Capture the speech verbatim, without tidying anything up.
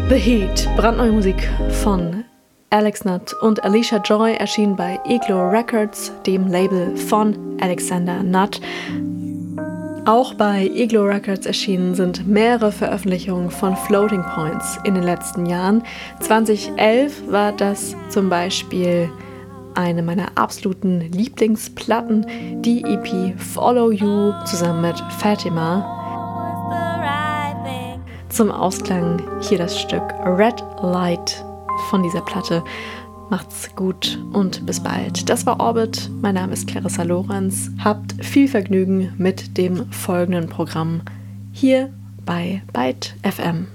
The Heat, brandneue Musik von Alex Nutt und Alicia Joy, erschien bei Iglo Records, dem Label von Alexander Nutt. Auch bei Iglo Records erschienen sind mehrere Veröffentlichungen von Floating Points in den letzten Jahren. zweitausendelf war das zum Beispiel eine meiner absoluten Lieblingsplatten, die E P Follow You zusammen mit Fatima. Zum Ausklang hier das Stück Red Light von dieser Platte. Macht's gut und bis bald. Das war Orbit. Mein Name ist Clarissa Lorenz. Habt viel Vergnügen mit dem folgenden Programm hier bei Byte F M.